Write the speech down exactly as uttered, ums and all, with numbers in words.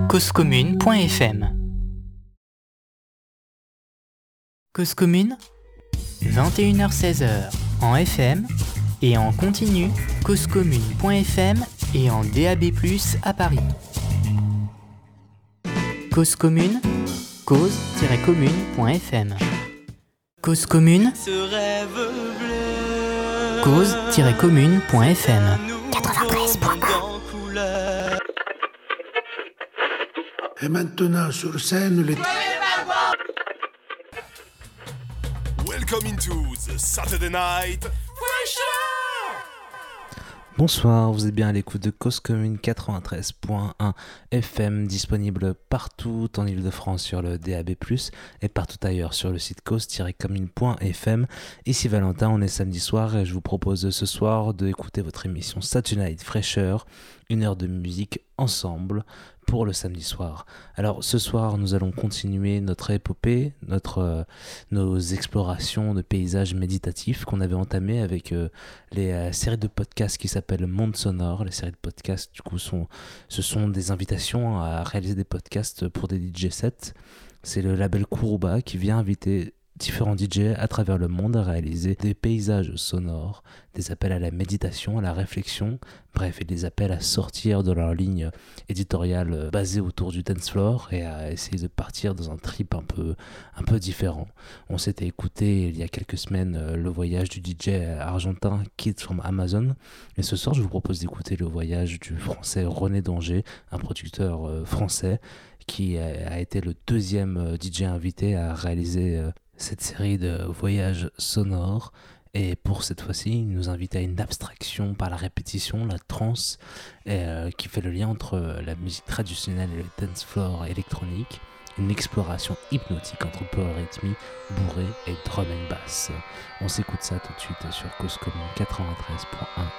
cause commune point f m. Cause commune, vingt et une heures seize en F M et en continu cause commune point f m et en D A B plus, à Paris. Cause commune, cause tiret commune point f m. Cause commune, cause tiret commune point f m. quatre-vingt-treize point un. Et maintenant sur scène les... Welcome into the Saturday Night Fresher. Bonsoir, vous êtes bien à l'écoute de Cause Commune quatre-vingt-treize point un F M, disponible partout en Ile-de-France sur le D A B plus, et partout ailleurs sur le site cause tiret commune point f m. Ici Valentin, on est samedi soir et je vous propose ce soir d'écouter votre émission Saturday Night Fresher, une heure de musique ensemble pour le samedi soir. Alors ce soir, nous allons continuer notre épopée, notre, euh, nos explorations de paysages méditatifs qu'on avait entamées avec euh, les euh, séries de podcasts qui s'appellent Monde Sonore. Les séries de podcasts, du coup, sont, ce sont des invitations à réaliser des podcasts pour des D J sets. C'est le label Kuruba qui vient inviter différents D J à travers le monde à réaliser des paysages sonores, des appels à la méditation, à la réflexion, bref, et des appels à sortir de leur ligne éditoriale basée autour du dance floor et à essayer de partir dans un trip un peu, un peu différent. On s'était écouté il y a quelques semaines le voyage du D J argentin Kids from Amazon, et ce soir je vous propose d'écouter le voyage du français René Danger, un producteur français qui a été le deuxième D J invité à réaliser cette série de voyages sonores. Et pour cette fois-ci, il nous invite à une abstraction par la répétition, la trance, et, euh, qui fait le lien entre la musique traditionnelle et le dance floor électronique. Une exploration hypnotique entre polyrythmie, bourrée et drum and bass. On s'écoute ça tout de suite sur Cause Commune quatre-vingt-treize point un